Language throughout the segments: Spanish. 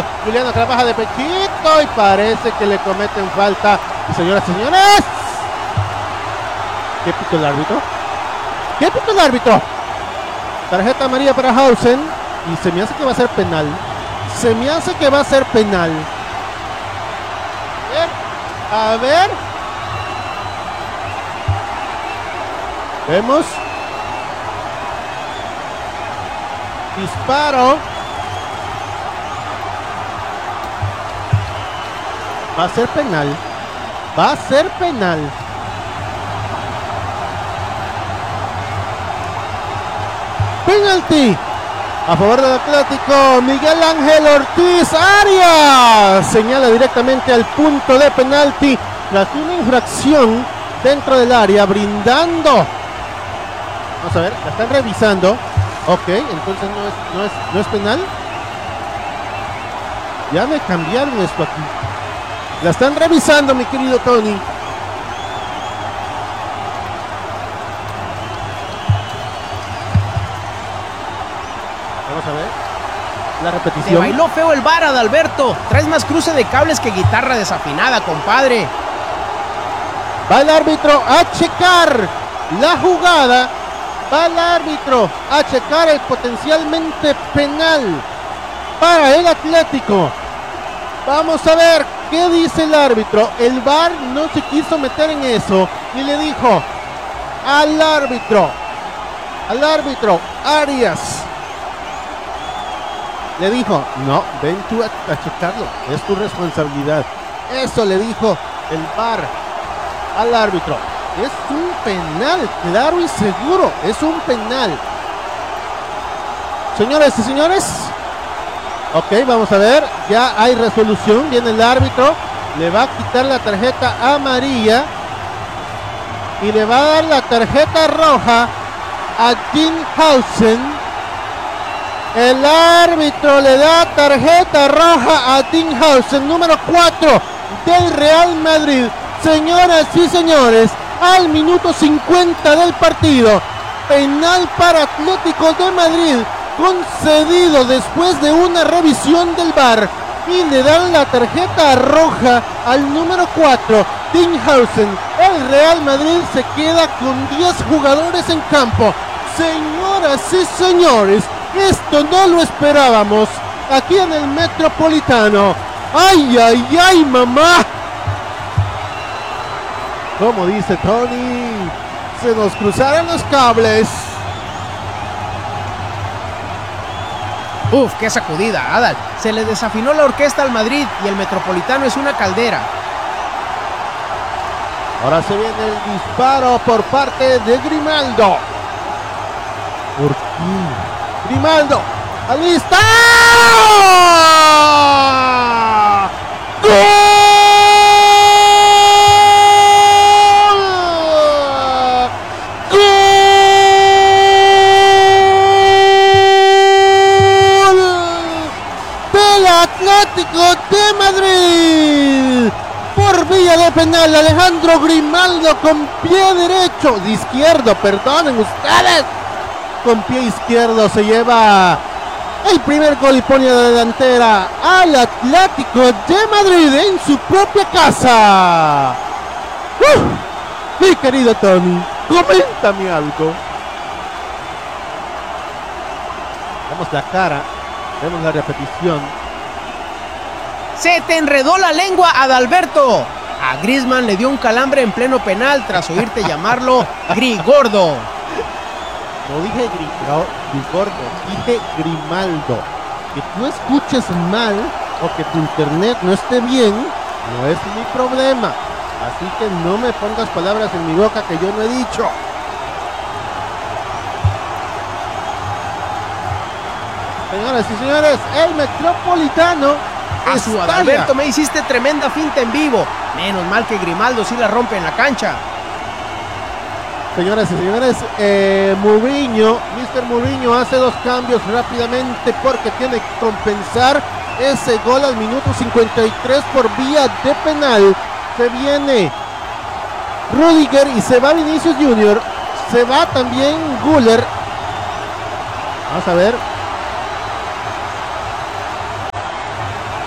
Juliano. Juliano trabaja de pechito y parece que le cometen falta. Y señoras y señores, ¿qué pitó el árbitro? ¿Qué pitó el árbitro? Tarjeta amarilla para Hausen. Y se me hace que va a ser penal. Se me hace que va a ser penal. A ver. Vemos. Disparo. Va a ser penal. Va a ser penal. Penalti a favor del Atlético. Miguel Ángel Ortiz Arias señala directamente al punto de penalti tras una infracción dentro del área, brindando. Vamos a ver, la están revisando. Ok, entonces no es penal. Ya me cambiaron esto aquí. La están revisando, mi querido Tony. Vamos a ver la repetición. Se bailó feo el VAR, Adalberto. Traes más cruce de cables que guitarra desafinada, compadre. Va el árbitro a checar la jugada. Va el árbitro a checar el potencialmente penal para el Atlético. Vamos a ver qué dice el árbitro. El VAR no se quiso meter en eso y le dijo al árbitro Arias, le dijo, no, ven tú a checarlo, es tu responsabilidad. Eso le dijo el VAR al árbitro. Es un penal, claro y seguro, es un penal. Señores y señores, ok, vamos a ver, ya hay resolución, viene el árbitro, le va a quitar la tarjeta amarilla y le va a dar la tarjeta roja a Dinghausen. El árbitro le da tarjeta roja a Dinghausen, número 4 del Real Madrid. Señoras y señores, al minuto 50 del partido, penal para Atlético de Madrid, concedido después de una revisión del VAR, y le dan la tarjeta roja al número 4, Dinghausen. El Real Madrid se queda con 10 jugadores en campo. Señoras y señores, esto no lo esperábamos aquí en el Metropolitano. ¡Ay, ay, ay, mamá! Como dice Tony, se nos cruzaron los cables. Uf, qué sacudida, Adal. Se le desafinó la orquesta al Madrid y el Metropolitano es una caldera. Ahora se viene el disparo por parte de Grimaldo. Grimaldo, ¡alista! ¡Gol! Atlético de Madrid por vía de penal. Alejandro Grimaldo con pie derecho, de izquierdo, perdonen ustedes, con pie izquierdo se lleva el primer gol y pone a la delantera al Atlético de Madrid en su propia casa. Mi querido Tony, coméntame algo. Vemos la cara, vemos la repetición. Se te enredó la lengua, Adalberto. A Griezmann le dio un calambre en pleno penal tras oírte llamarlo Grigordo. No dije Grigordo, dije Grimaldo. Que tú escuches mal o que tu internet no esté bien, no es mi problema. Así que no me pongas palabras en mi boca que yo no he dicho. Señoras y señores, el Metropolitano. A su Adalberto, me hiciste tremenda finta en vivo. Menos mal que Grimaldo sí la rompe en la cancha. Señoras y señores, Mourinho hace 2 cambios rápidamente porque tiene que compensar ese gol al minuto 53 por vía de penal. Se viene Rudiger y se va Vinicius Junior. Se va también Güler. Vamos a ver.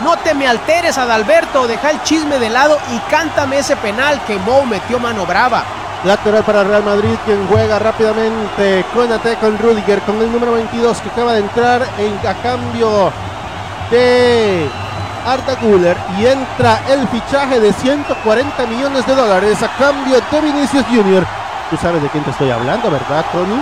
No te me alteres, Adalberto, deja el chisme de lado y cántame ese penal que Mou metió mano brava. Lateral para Real Madrid, quien juega rápidamente con Rüdiger, con el número 22 que acaba de entrar a cambio de Arda Güler, y entra el fichaje de $140 millones a cambio de Vinicius Junior. Tú sabes de quién te estoy hablando, ¿verdad, Tony?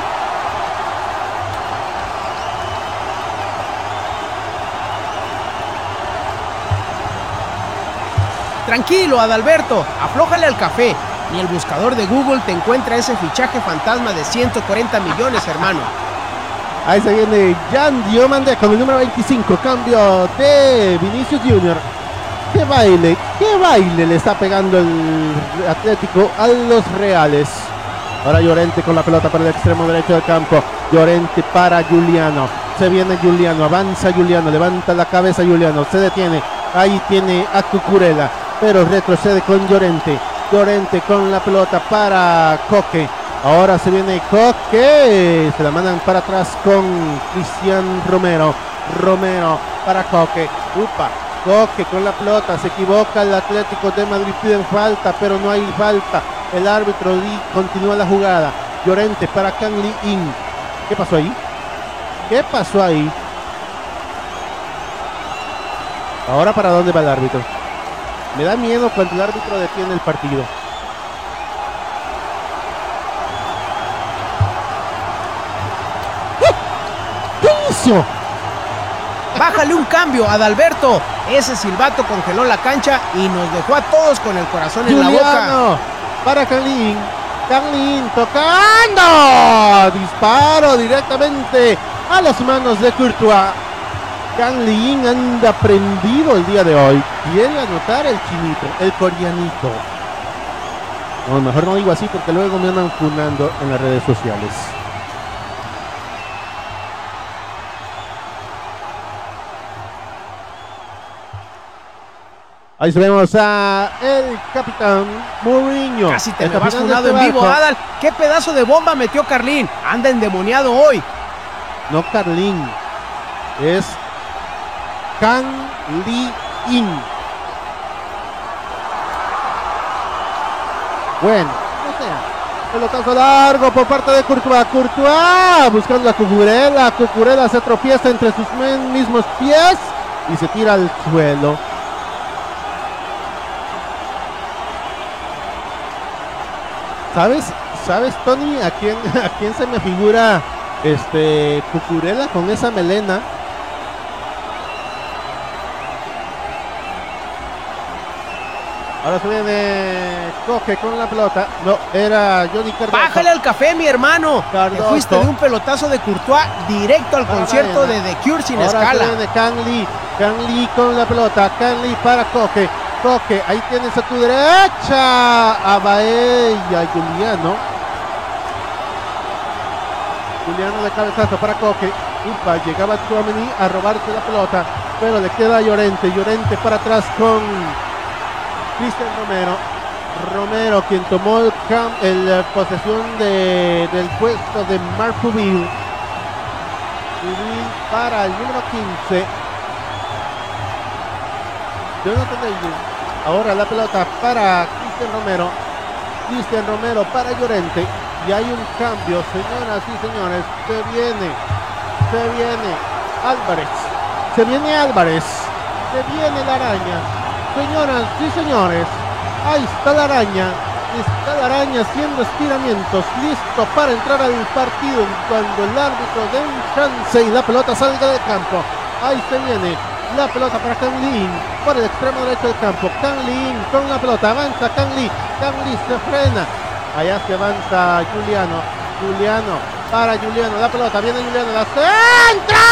Tranquilo, Adalberto, aflójale al café. Ni el buscador de Google te encuentra ese fichaje fantasma de 140 millones, hermano. Ahí se viene Jan Diomande con el número 25, cambio de Vinicius Junior. Qué baile le está pegando el Atlético a los Reales. Ahora Llorente con la pelota para el extremo derecho del campo. Llorente para Giuliano. Se viene Giuliano, avanza Giuliano, levanta la cabeza Giuliano, se detiene. Ahí tiene a Cucurella, pero retrocede con Llorente. Llorente con la pelota para Coque. Ahora se viene Coque. Se la mandan para atrás con Cristian Romero. Romero para Coque. Coque con la pelota. Se equivoca el Atlético de Madrid. Piden falta, pero no hay falta. El árbitro continúa la jugada. Llorente para Kang Lee-in. ¿Qué pasó ahí? ¿Qué pasó ahí? Ahora, ¿para dónde va el árbitro? Me da miedo cuando el árbitro detiene el partido. ¿Qué hizo? Bájale un cambio, Adalberto. Ese silbato congeló la cancha y nos dejó a todos con el corazón en la boca. Para Kang Lee-in tocando. Disparo directamente a las manos de Courtois. Kang Lee-in anda prendido el día de hoy. Quiere anotar el chinito, el coreanito. No, mejor no digo así porque luego me andan funando en las redes sociales. Ahí vemos a el capitán Mourinho. Casi te me vas funado en vivo, Adal. ¿Qué pedazo de bomba metió Carlín? Anda endemoniado hoy. No Carlín, es Kang Lee-in. Bueno, no sea. Pelotazo largo por parte de Courtois. Courtois buscando a Cucurella. Cucurella se tropieza entre sus mismos pies y se tira al suelo. ¿Sabes, Tony? ¿A quién se me figura Cucurella con esa melena? Ahora se viene Coque con la pelota. No, era Johnny Cardoso. Bájale al café, mi hermano. Te fuiste de un pelotazo de Courtois directo al concierto de The Cure sin escala. Ahora se viene Kang Lee con la pelota. Kang Lee para Coque. Coque, ahí tienes a tu derecha a Baella, Giuliano de cabezazo para Coque. Llegaba Tchouaméni a robarse la pelota, pero le queda a Llorente para atrás con Cristian Romero, quien tomó el posesión del puesto de Marcouville para el número 15. Jonathan David. Ahora la pelota para Cristian Romero para Llorente. Y hay un cambio, señoras y señores. Se viene Álvarez. Se viene la araña. Señoras y señores, ahí está la araña. Está la araña haciendo estiramientos, listo para entrar al partido cuando el árbitro dé un chance y la pelota salga del campo. Ahí se viene la pelota para Kang Lee-in por el extremo derecho del campo. Kang Lee-in con la pelota, avanza Kang Lee se frena. Allá se avanza Giuliano para Giuliano, la pelota, viene Giuliano, la centra.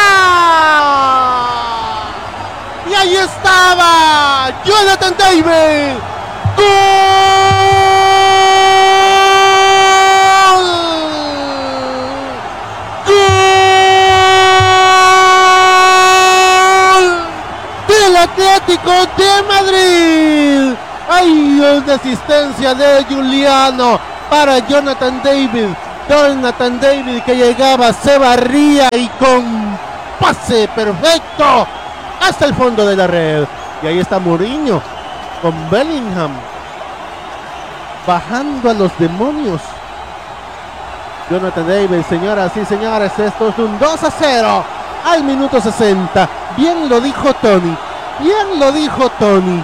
Y ahí estaba Jonathan David. Atlético de Madrid. Hay una asistencia de Giuliano para Jonathan David que llegaba, se barría y con pase perfecto hasta el fondo de la red. Y ahí está Mourinho con Bellingham bajando a los demonios. Jonathan David, señoras y señores, esto es un 2-0 al minuto 60. Bien lo dijo Tony. Bien lo dijo Tony.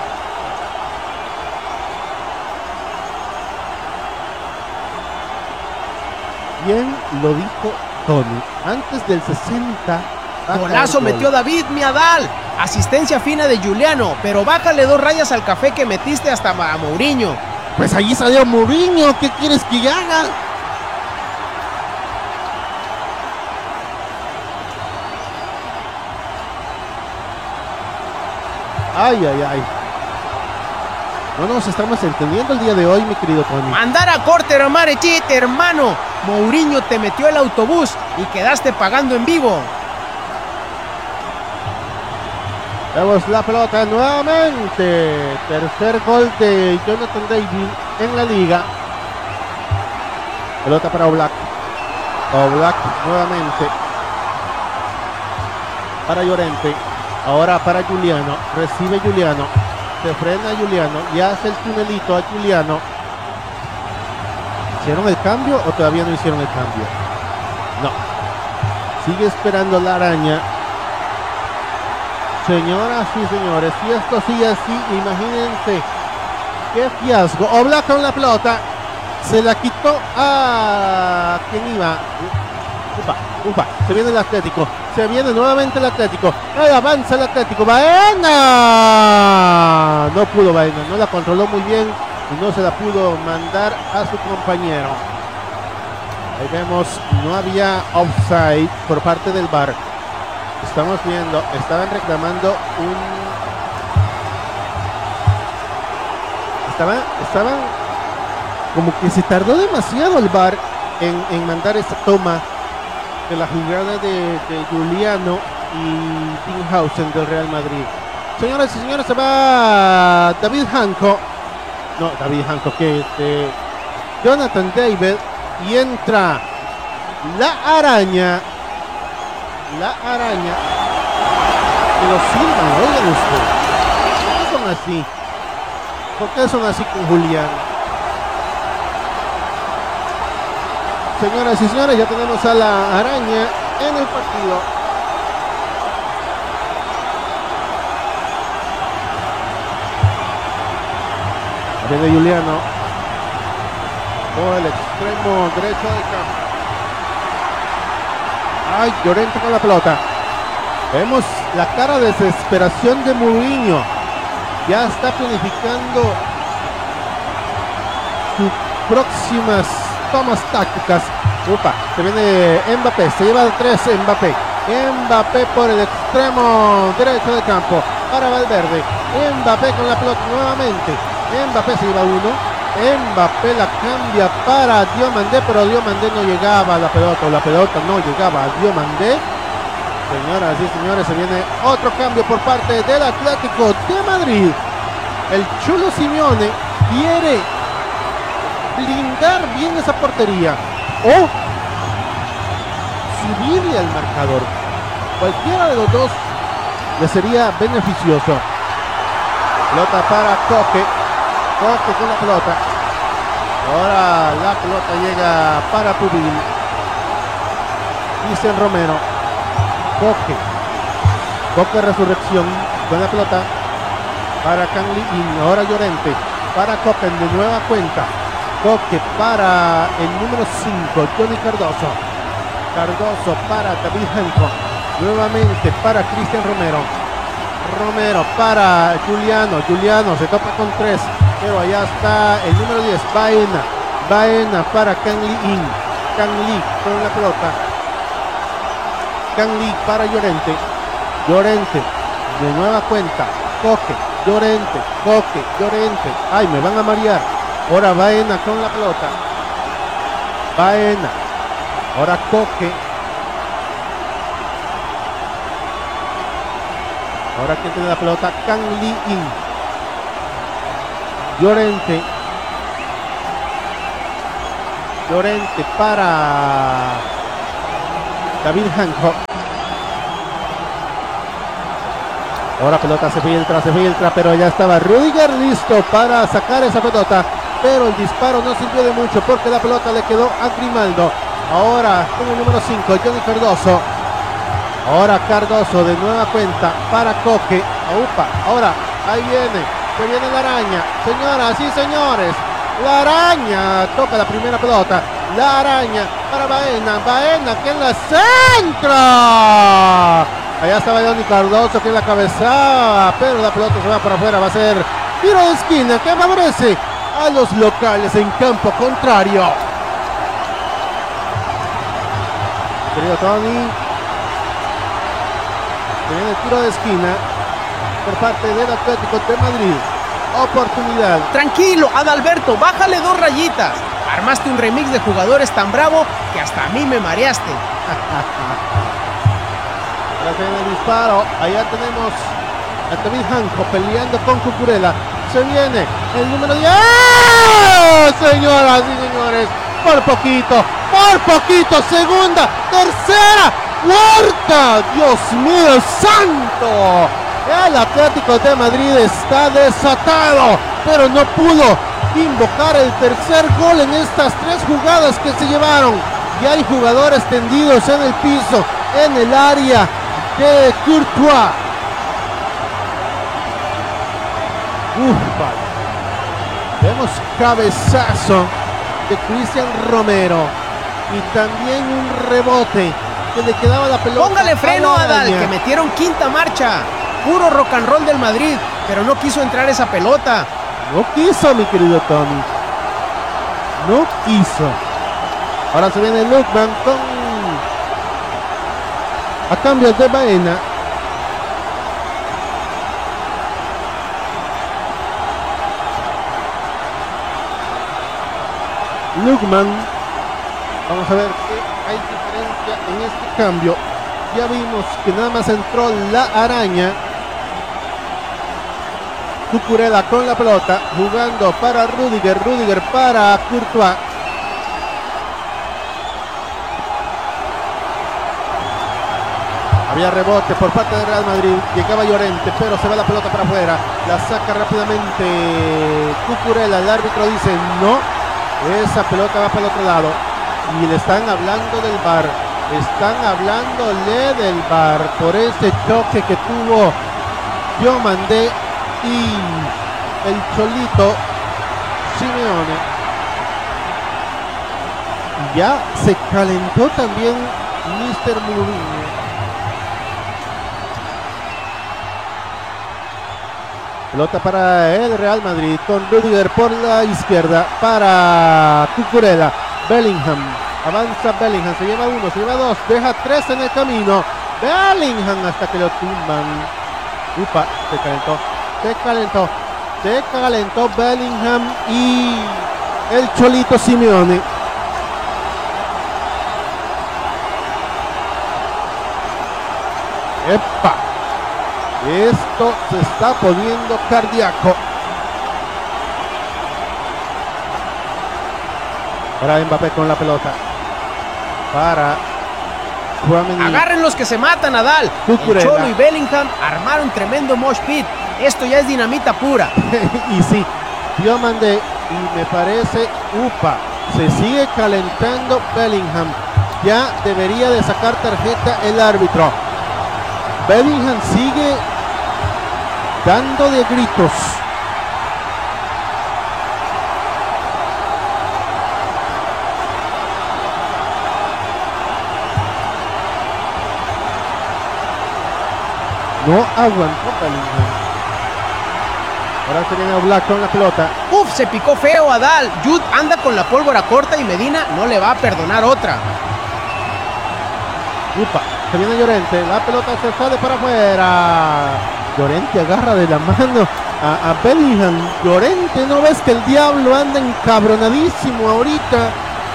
Bien lo dijo Tony. Antes del 60. Golazo metió David Miadal. Asistencia fina de Juliano. Pero bájale 2 rayas al café que metiste hasta a Mourinho. Pues allí salió Mourinho. ¿Qué quieres que haga? Ay, ay, ay. No nos estamos entendiendo el día de hoy, mi querido Tony. Mandar a corte, Romarechit, hermano. Mourinho te metió el autobús y quedaste pagando en vivo. Vemos la pelota nuevamente. Tercer gol de Jonathan David en la liga. Pelota para Oblak. Oblak nuevamente. Para Llorente. Ahora para Juliano. Recibe Juliano. Se frena Juliano y hace el tunelito a Juliano. ¿Hicieron el cambio o todavía no hicieron el cambio? No. Sigue esperando la araña. Señoras y señores, si esto sigue así, imagínense qué fiasco. Oblak con la pelota. Se la quitó a quien iba. Se viene el Atlético. Se viene nuevamente el Atlético. Ahí avanza el Atlético. Baena. No pudo Baena. No la controló muy bien. Y no se la pudo mandar a su compañero. Ahí vemos. No había offside por parte del VAR. Estamos viendo. Estaban reclamando un... Estaban como que se tardó demasiado el VAR en mandar esta toma de la jugada de Juliano y Dinghausen del Real Madrid. Señoras y señores, se va David Hancock. No, David Hancock, que Jonathan David, y entra la araña. La araña. Que lo silban, oigan ustedes. ¿Por qué son así? ¿Por qué son así con Juliano? Señoras y señores, ya tenemos a la araña en el partido. Viene Juliano por el extremo derecho del campo. Ay, Llorente con la pelota. Vemos la cara de desesperación de Mourinho. Ya está planificando sus próximas tomas tácticas. Se viene Mbappé, se lleva 3 Mbappé. Mbappé por el extremo derecho del campo para Valverde. Mbappé con la pelota nuevamente. Mbappé se lleva 1. Mbappé la cambia para Diomandé, pero Diomandé no llegaba a la pelota, o la pelota no llegaba a Diomandé. Señoras y señores, se viene otro cambio por parte del Atlético de Madrid. El Cholo Simeone quiere blindar bien esa portería o subirle al marcador. Cualquiera de los dos le sería beneficioso. Pelota para Coque. Coque con la pelota. Ahora la pelota llega para Pubil. Cristian Romero. Coque. Coque Resurrección con la pelota para Canli In. Ahora Llorente para Coque de nueva cuenta. Coque para el número 5, Johnny Cardoso. Cardoso para David Hancock. Nuevamente para Cristian Romero. Romero para Juliano. Juliano se topa con 3. Pero allá está el número 10, Baena. Baena para Canli In. Canli con la pelota. Canli para Llorente. Llorente de nueva cuenta. Coque. Llorente. Coque. Llorente. Ay, me van a marear. Ahora Baena con la pelota. Baena. Ahora Coque. Ahora quien tiene la pelota, Canli In. Llorente. Llorente para David Hancock. Ahora pelota se filtra, pero ya estaba Rüdiger listo para sacar esa pelota. Pero el disparo no sirvió de mucho porque la pelota le quedó a Grimaldo. Ahora con el número 5, Johnny Cardoso. Ahora Cardoso de nueva cuenta para Coque. Upa, ahora ahí se viene la araña. Señoras y señores, la araña toca la primera pelota. La araña para Baena que en la centra. Allá estaba Johnny Cardoso que la cabezaba, pero la pelota se va para afuera. Va a ser tiro de esquina que favorece a los locales en campo contrario. Querido Tony, viene el tiro de esquina por parte del Atlético de Madrid. Oportunidad. Tranquilo, Adalberto, bájale 2 rayitas. Armaste un remix de jugadores tan bravo que hasta a mí me mareaste. Ahora viene el disparo. Allá tenemos a David Janko peleando con Cucurella. Se viene el número 10. Señoras y señores, por poquito, segunda, tercera, cuarta. Dios mío santo. El Atlético de Madrid está desatado, pero no pudo invocar el tercer gol en estas 3 jugadas que se llevaron. Y hay jugadores tendidos en el piso, en el área de Courtois. Vemos cabezazo de Cristian Romero y también un rebote que le quedaba la pelota. Póngale freno a Adal, que metieron quinta marcha. Puro rock and roll del Madrid, pero no quiso entrar esa pelota. No quiso, mi querido Tony. No quiso. Ahora se viene Lookman a cambio de Baena. Lookman. Vamos a ver qué hay diferencia en este cambio. Ya vimos que nada más entró la araña. Cucurella con la pelota, jugando para Rüdiger para Courtois. Había rebote por parte de Real Madrid, llegaba Llorente, pero se va la pelota para afuera, la saca rápidamente Cucurella. El árbitro dice no, esa pelota va para el otro lado y le están hablando del VAR. Están hablándole del VAR por ese choque que tuvo Diomandé y el Cholito Simeone. Ya se calentó también Mr. Mourinho. Pelota para el Real Madrid con Rüdiger por la izquierda para Cucurella. Bellingham. Avanza Bellingham, se lleva 1, se lleva 2, deja 3 en el camino. Bellingham hasta que lo tumban. Upa, se calentó Bellingham y el Cholito Simeone. ¡Epa! Esto se está poniendo cardíaco. Ahora Mbappé con la pelota. Para Tchouaméni. Agarren los que se matan, Adal. El Cholo y Bellingham armaron tremendo mosh pit. Esto ya es dinamita pura. Y sí, Diomandé y me parece, se sigue calentando Bellingham. Ya debería de sacar tarjeta el árbitro. Bellingham sigue dando de gritos. No aguantó Bellingham. Ahora se viene Oblak con la pelota. Se picó feo Adal. Jude anda con la pólvora corta y Medina no le va a perdonar otra. Se viene Llorente. La pelota se sale para afuera. Llorente agarra de la mano a Bellingham. Llorente, ¿no ves que el diablo anda encabronadísimo ahorita?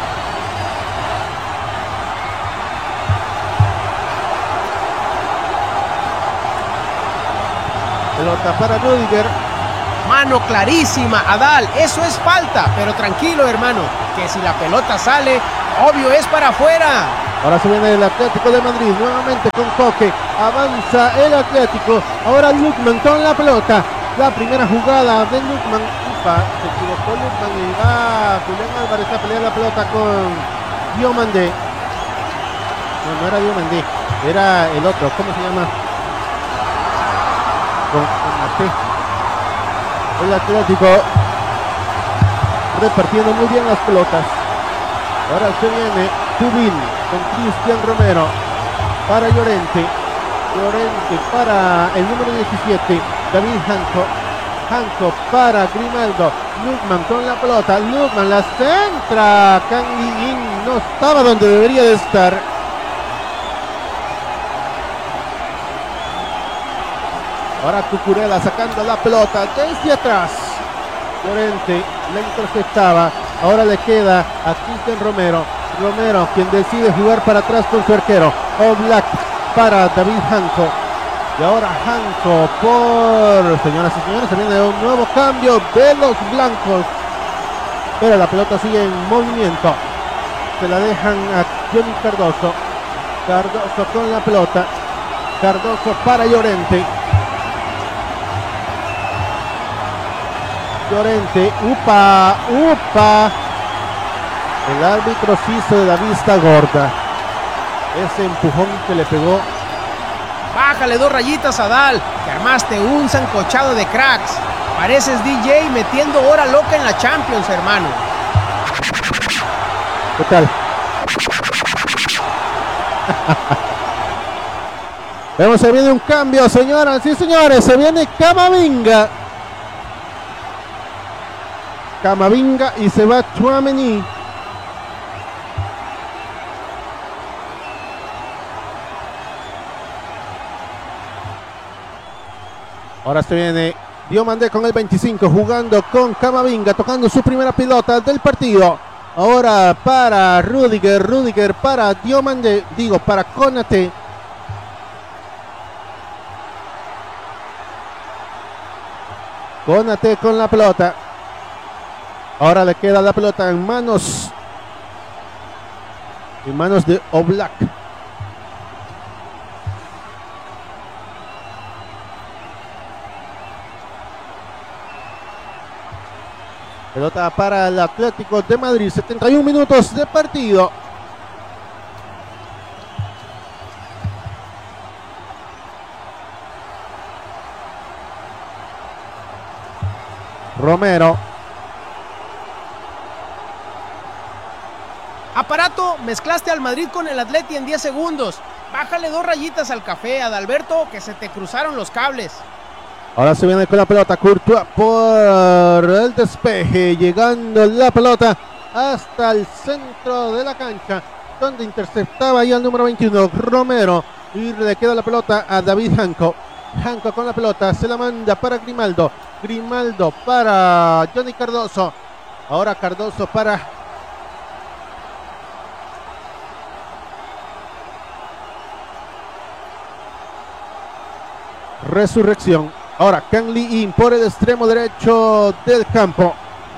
Pelota para Rüdiger. Mano clarísima, Adal, eso es falta, pero tranquilo hermano, que si la pelota sale, obvio es para afuera. Ahora se viene el Atlético de Madrid, nuevamente con Coque, avanza el Atlético, ahora Lookman con la pelota, la primera jugada de Lookman, se equivocó Lookman y va Julián Álvarez a pelear la pelota con Diomandé. No era Diomandé, era el otro, ¿cómo se llama? Con el Atlético repartiendo muy bien las pelotas. Ahora se viene Tubín con Cristian Romero para Llorente para el número 17 David Janko para Grimaldo, Lookman con la pelota, Lookman la centra, Kang Lee-in no estaba donde debería de estar. Ahora Cucurella sacando la pelota desde atrás, Llorente la interceptaba, ahora le queda a Cristian Romero, quien decide jugar para atrás con su arquero, Oblak para David Janko, y ahora Janko señoras y señores, se viene un nuevo cambio de los blancos, pero la pelota sigue en movimiento, se la dejan a Johnny Cardoso con la pelota, Cardoso para Llorente, upa, el árbitro se hizo de la vista gorda, ese empujón que le pegó. Bájale 2 rayitas a Dal, que armaste un sancochado de cracks, pareces DJ metiendo hora loca en la Champions, hermano. ¿Qué tal? Vemos, se viene un cambio, señoras y señores, se viene Camavinga y se va Tchouaméni. Ahora se viene Diomandé con el 25, jugando con Camavinga, tocando su primera pelota del partido. Ahora para Rudiger para Diomandé, para Konaté. Konaté con la pelota. Ahora le queda la pelota en manos de Oblak. Pelota para el Atlético de Madrid, 71 minutos de partido. Romero. Aparato, mezclaste al Madrid con el Atleti en 10 segundos. Bájale 2 rayitas al café, Adalberto, que se te cruzaron los cables. Ahora se viene con la pelota Courtois por el despeje, llegando la pelota hasta el centro de la cancha, donde interceptaba ya el número 21, Romero, y le queda la pelota a David Janko. Janko con la pelota, se la manda para Grimaldo para Johnny Cardoso. Ahora Cardoso para Resurrección. Ahora Kang Lee-in por el extremo derecho del campo.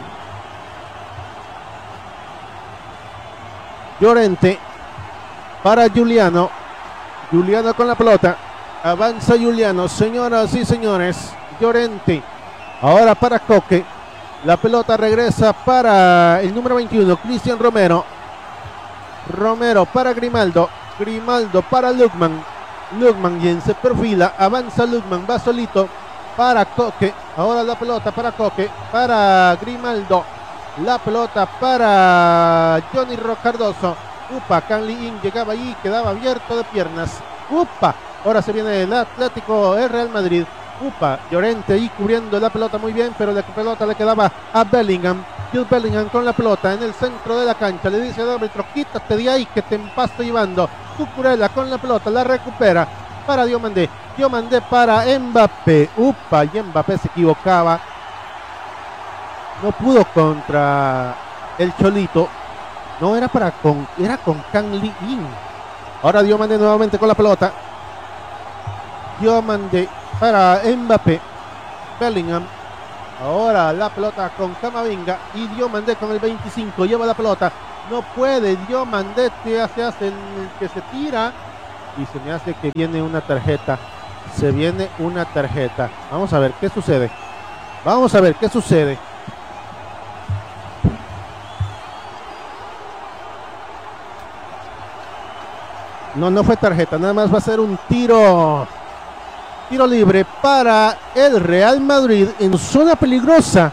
Llorente para Giuliano con la pelota. Avanza Giuliano, señoras y señores. Llorente. Ahora para Coque. La pelota regresa para el número 21, Cristian Romero. Romero para Grimaldo para Lookman, quien se perfila. Avanza Lookman, va solito para Coque. Ahora la pelota para Coque, para Grimaldo. La pelota para Johnny Cardoso. Kang Lee-in llegaba allí, quedaba abierto de piernas. Ahora se viene el Atlético, el Real Madrid. Llorente ahí cubriendo la pelota muy bien, pero la pelota le quedaba a Bellingham. Jude Bellingham con la pelota en el centro de la cancha. Le dice al árbitro, quítate de ahí que te empasto llevando. Cucurella con la pelota, la recupera para Diomandé para Mbappé. Y Mbappé se equivocaba. No pudo contra el Cholito. No, era con Kang Lee-in. Ahora Diomandé nuevamente con la pelota. Diomandé para Mbappé. Bellingham. Ahora la pelota con Camavinga y Diomandé con el 25. Lleva la pelota No puede, Diomandé se hace el que se tira y se me hace que viene una tarjeta. Se viene una tarjeta. Vamos a ver qué sucede. Vamos a ver qué sucede. No, no fue tarjeta, nada más va a ser un tiro libre para el Real Madrid en zona peligrosa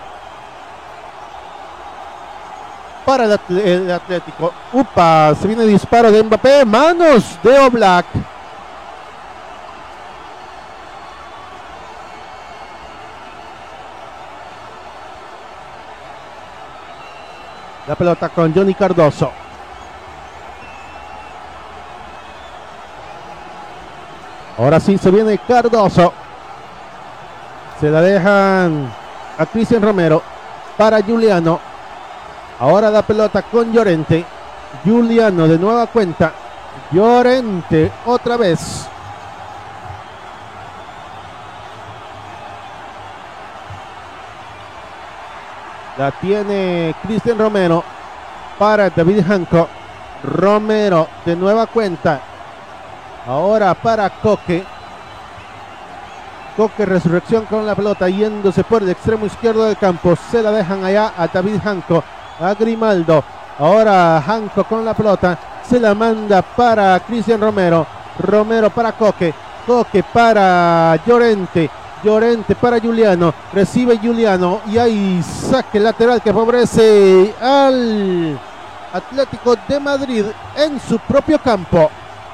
para el Atlético. Upa, se viene el disparo de Mbappé, manos de Oblak. La pelota con Johnny Cardoso. Ahora sí se viene Cardoso. Se la dejan a Cristian Romero para Giuliano. Ahora la pelota con Llorente. Giuliano de nueva cuenta. Llorente otra vez. La tiene Cristian Romero para David Hanco. Romero de nueva cuenta. Ahora para Coque. Coque resurrección con la pelota yéndose por el extremo izquierdo del campo. Se la dejan allá a David Hanco. A Grimaldo. Ahora Hanco con la pelota. Se la manda para Cristian Romero. Romero para Coque. Coque para Llorente. Llorente para Giuliano. Recibe Giuliano. Y hay saque lateral que favorece al Atlético de Madrid en su propio campo.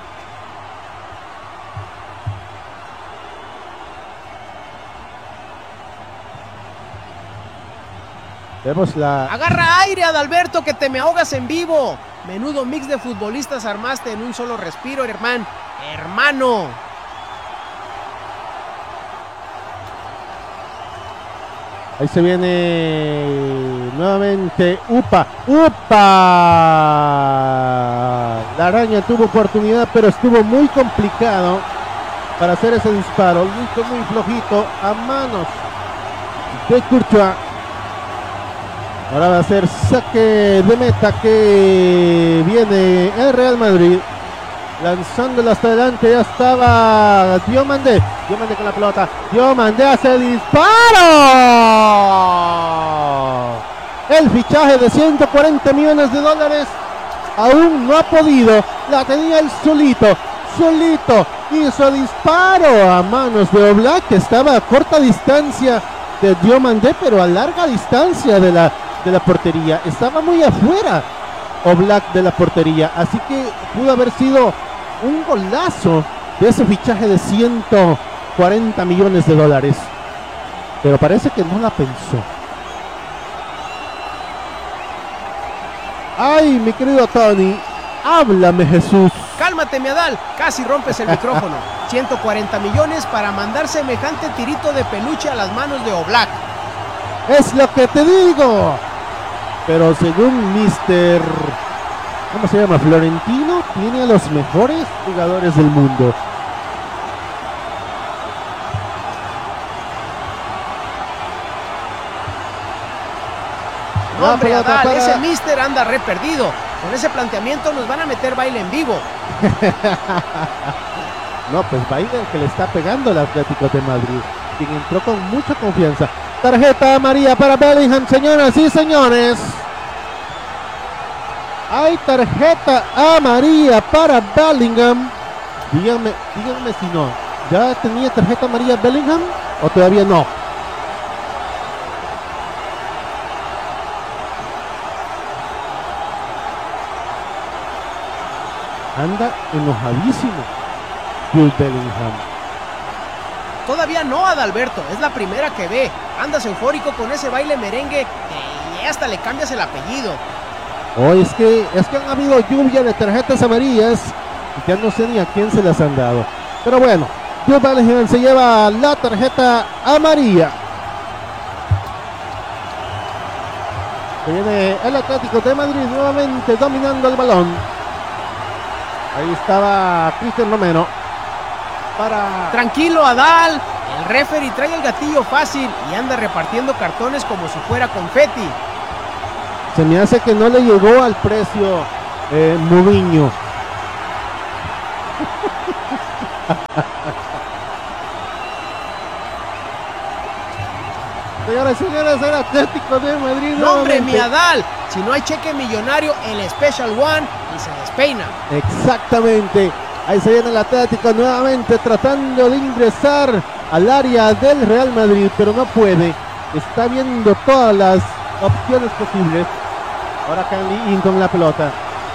Vemos la... Agarra aire, Adalberto, que te me ahogas en vivo. Menudo mix de futbolistas armaste en un solo respiro, hermano. Ahí se viene nuevamente Upa. La araña tuvo oportunidad, pero estuvo muy complicado para hacer ese disparo. Lo hizo muy flojito a manos de Courtois. Ahora va a ser saque de meta que viene el Real Madrid. Lanzándolo hasta adelante, ya estaba Diomandé. Diomandé con la pelota. Diomandé hace el disparo. El fichaje de 140 millones de dólares aún no ha podido. La tenía él solito. Hizo disparo a manos de Oblak, que estaba a corta distancia de Diomandé, pero a larga distancia de la portería. Estaba muy afuera Oblak de la portería, así que pudo haber sido un golazo de ese fichaje de 140 millones de dólares, pero parece que no la pensó. Ay, mi querido Tony, háblame, Jesús. Cálmate, mi Adal, casi rompes el micrófono. 140 millones para mandar semejante tirito de peluche a las manos de Oblak. Es lo que te digo. Pero según Mr. ¿cómo se llama? Florentino, tiene a los mejores jugadores del mundo. No, hombre, Adal, ese Mister anda re perdido. Con ese planteamiento nos van a meter baile en vivo. No, pues baile el que le está pegando al Atlético de Madrid, quien entró con mucha confianza. Tarjeta amarilla para Bellingham, señoras y señores. Hay tarjeta amarilla para Bellingham. Díganme si no. ¿Ya tenía tarjeta amarilla Bellingham o todavía no? Anda enojadísimo Jude Bellingham. Todavía no, Adalberto, es la primera que ve. Andas eufórico con ese baile merengue y hasta le cambias el apellido. Oh, es que han habido lluvia de tarjetas amarillas y ya no sé ni a quién se las han dado. Pero bueno, Jude Bellingham se lleva la tarjeta amarilla. Se viene el Atlético de Madrid nuevamente dominando el balón. Ahí estaba Cristian Romero. Tranquilo, Adal. El referee trae el gatillo fácil y anda repartiendo cartones como si fuera confeti. Se me hace que no le llegó al precio Mourinho. Señoras y señores, el Atlético de Madrid. ¡No, hombre, mi Adal! Si no hay cheque millonario, el Special One y se despeina. Exactamente. Ahí se viene el Atlético nuevamente tratando de ingresar al área del Real Madrid, pero no puede. Está viendo todas las opciones posibles. Ahora Kang Lee-in con la pelota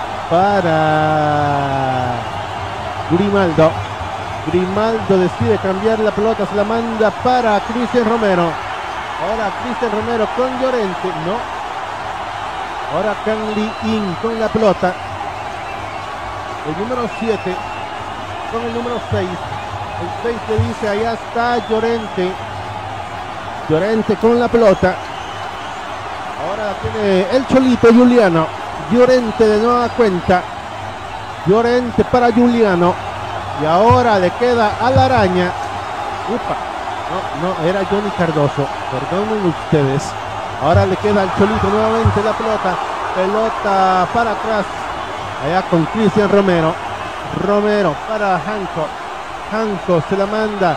para Grimaldo. Grimaldo decide cambiar la pelota, se la manda para Cristian Romero. Ahora Cristian Romero con Llorente, no. Ahora Kang Lee-in con la pelota. El número 7 con el número 6. El 6 le dice, allá está Llorente. Llorente con la pelota. Ahora la tiene el Cholito Giuliano. Llorente de nueva cuenta. Llorente para Giuliano. Y ahora le queda a la araña. Upa. No, era Johnny Cardoso. Perdonen ustedes. Ahora le queda al Cholito nuevamente la pelota. Pelota para atrás. Allá con Cristian Romero. Romero para Hanco. Hanco se la manda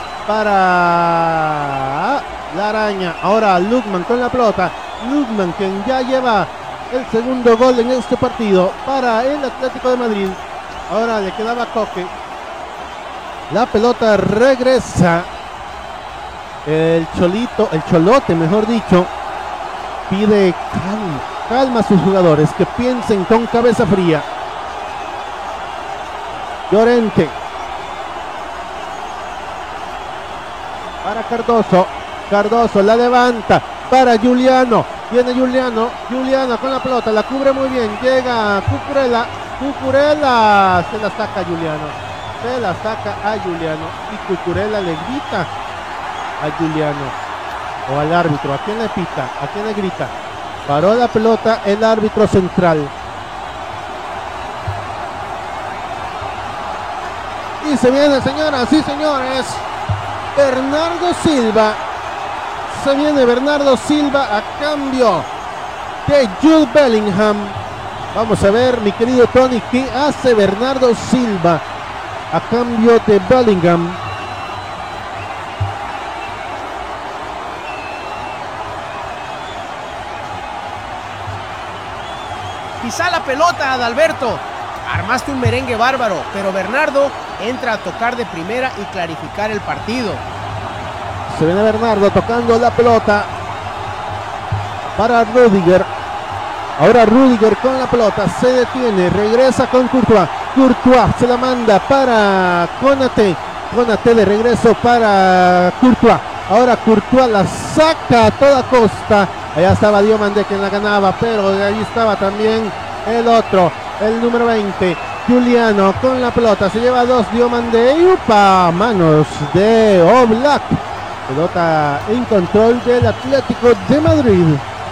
para la araña. Ahora Lukman con la pelota. Lukman, quien ya lleva el segundo gol en este partido para el Atlético de Madrid. Ahora le quedaba Coque. La pelota regresa. El Cholote, mejor dicho, pide calma a sus jugadores, que piensen con cabeza fría. Llorente para Cardoso. Cardoso la levanta para Giuliano. Viene Giuliano con la pelota, la cubre muy bien. Llega Cucurella. Cucurella se la saca a Giuliano. Se la saca a Giuliano. Y Cucurella le grita a Giuliano o al árbitro. ¿A quién le pita? ¿A quién le grita? Paró la pelota el árbitro central. Y se viene, señoras y señores, Bernardo Silva. Se viene Bernardo Silva a cambio de Jude Bellingham. Vamos a ver, mi querido Tony, ¿qué hace Bernardo Silva a cambio de Bellingham? Pisa la pelota, Adalberto. Armaste un merengue bárbaro, pero Bernardo entra a tocar de primera y clarificar el partido. Se viene Bernardo tocando la pelota para Rüdiger. Ahora Rüdiger con la pelota, se detiene, regresa con Courtois. Courtois se la manda para Konaté. Konaté de regreso para Courtois. Ahora Courtois la saca a toda costa. Allá estaba Diomandé quien la ganaba, pero ahí estaba también el otro, el número 20, Giuliano con la pelota. Se lleva dos Diomandé y upa, manos de Oblak. Pelota en control del Atlético de Madrid.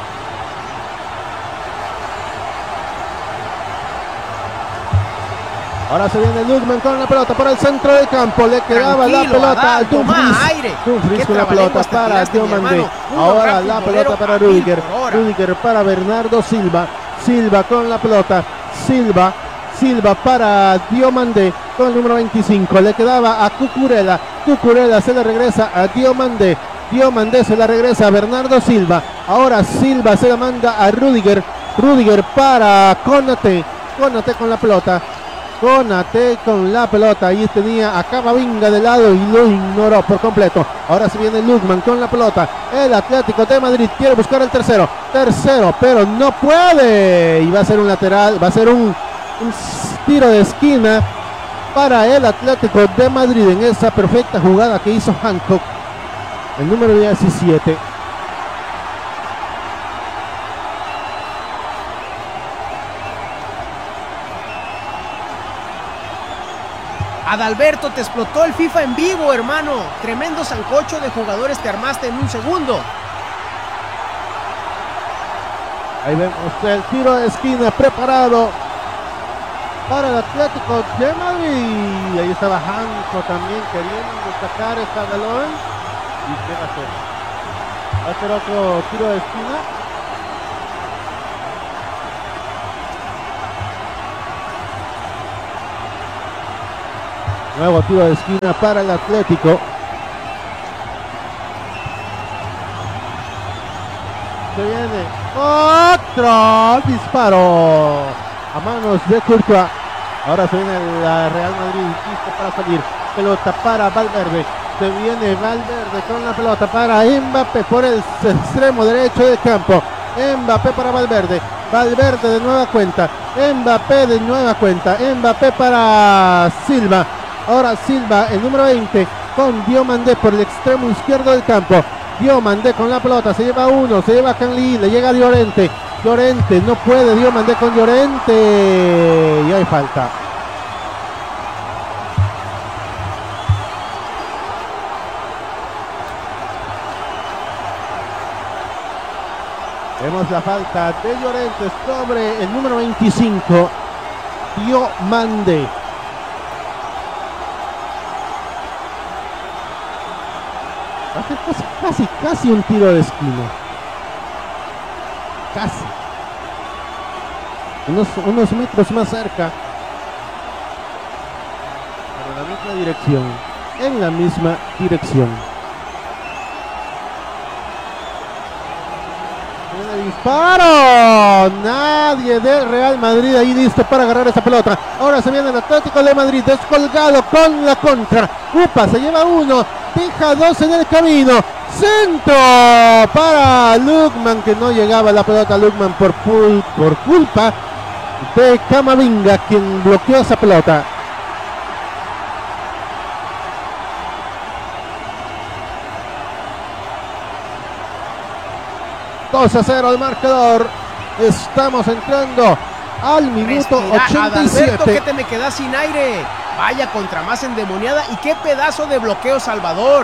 Ahora se viene Lukman con la pelota por el centro del campo. Le quedaba la pelota a Dumfries. Dumfries con la pelota para Diomandé. Ahora la pelota para Rüdiger. Rüdiger para Bernardo Silva. Silva con la pelota. Silva para Diomandé con el número 25. Le quedaba a Cucurella. Cucurella se le regresa a Diomandé. Diomandé se la regresa a Bernardo Silva. Ahora Silva se la manda a Rüdiger. Rüdiger para Konaté. Konaté con la pelota. Konaté con la pelota. Ahí tenía a Camavinga de lado y lo ignoró por completo. Ahora se viene Lukman con la pelota. El Atlético de Madrid quiere buscar el tercero, pero no puede. Y va a ser un lateral, va a ser un tiro de esquina para el Atlético de Madrid en esa perfecta jugada que hizo Hancock, el número 17. Adalberto, te explotó el FIFA en vivo, hermano. Tremendo sancocho de jugadores te armaste en un segundo. Ahí vemos el tiro de esquina preparado para el Atlético de Madrid. Ahí estaba Hanco también queriendo sacar esta balón. ¿Y qué va a hacer? Va a hacer otro tiro de esquina. Nuevo tiro de esquina para el Atlético. Se viene otro disparo a manos de Courtois. Ahora se viene la Real Madrid, listo para salir. Pelota para Valverde. Se viene Valverde con la pelota para Mbappé por el extremo derecho del campo. Mbappé para Valverde. Valverde de nueva cuenta. Mbappé de nueva cuenta. Mbappé para Silva. Ahora Silva, el número 20, con Diomandé por el extremo izquierdo del campo. Diomandé con la pelota, se lleva uno, se lleva Canli, le llega a Llorente. Llorente, no puede Diomandé con Llorente. Y hay falta. Vemos la falta de Llorente sobre el número 25, Diomandé. Casi un tiro de esquina. Casi. Unos metros más cerca. Pero en la misma dirección. En la misma dirección. ¡Disparo! Nadie del Real Madrid ahí listo para agarrar esa pelota. Ahora se viene el Atlético de Madrid descolgado con la contra. Upa, se lleva uno, deja dos en el camino. Centro para Lookman, que no llegaba la pelota a Lookman por culpa de Camavinga, quien bloqueó esa pelota. ...2-0 el marcador. Estamos entrando al minuto 87. Adalberto, que te me quedas sin aire. Vaya contra más endemoniada y qué pedazo de bloqueo Salvador.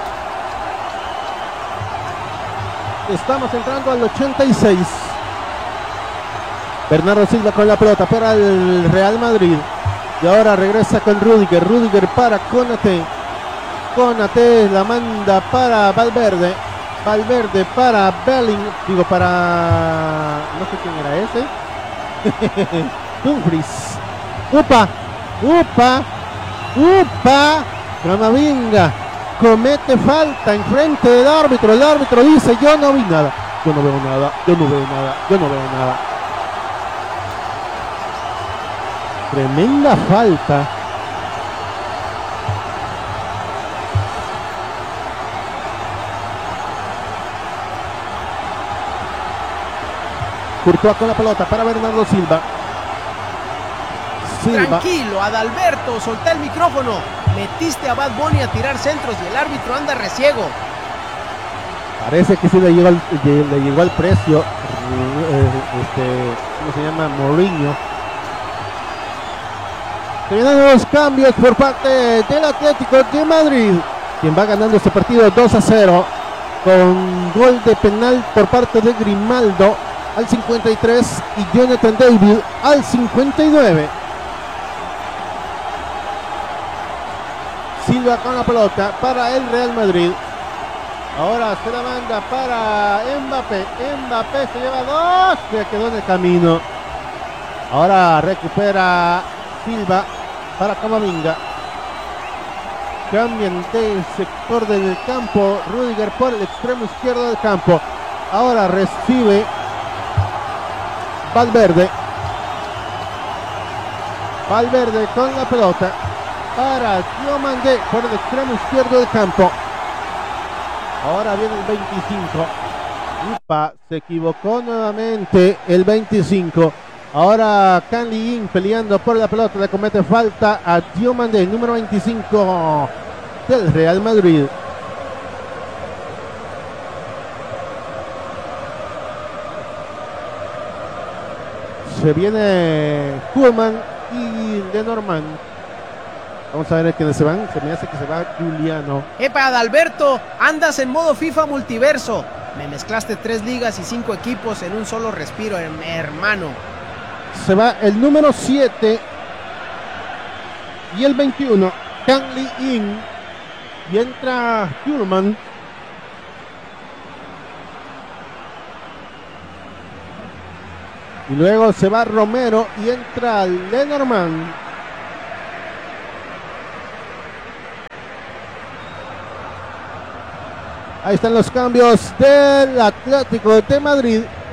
Estamos entrando al 86. Bernardo Silva con la pelota para el Real Madrid. Y ahora regresa con Rüdiger. Rüdiger para Konaté. Konaté la manda para Valverde. Valverde para Belling. Digo, para... no sé quién era ese. Dumfries. Upa. Camavinga comete falta en frente del árbitro. El árbitro dice: yo no vi nada. Yo no veo nada. Tremenda falta. Courtois con la pelota para Bernardo Silva. Tranquilo, Adalberto, soltá el micrófono. Metiste a Bad Bunny a tirar centros y el árbitro anda reciego. Parece que sí le llegó al precio. ¿Cómo se llama? Mourinho. Se vienen los cambios por parte del Atlético de Madrid, quien va ganando este partido 2-0 con gol de penal por parte de Grimaldo al 53 y Jonathan David al 59. Silva con la pelota para el Real Madrid. Ahora se la manda para Mbappé. Mbappé se lleva dos. Se quedó en el camino. Ahora recupera Silva para Camavinga. Cambian del sector del campo. Rüdiger por el extremo izquierdo del campo. Ahora recibe Valverde. Valverde con la pelota para Diomandé por el extremo izquierdo del campo. Ahora viene el 25. Upa, se equivocó nuevamente el 25. Ahora Canli peleando por la pelota, le comete falta a Diomandé, número 25 del Real Madrid. Se viene Koeman y Lenormand. Vamos a ver quiénes se van. Se me hace que se va Juliano. ¡Epa, Adalberto! Andas en modo FIFA multiverso. Me mezclaste 3 ligas y 5 equipos en un solo respiro, hermano. Se va el número 7 y el 21, Canli In, y entra Koeman. Y luego se va Romero y entra Lenormand. Ahí están los cambios del Atlético de Madrid.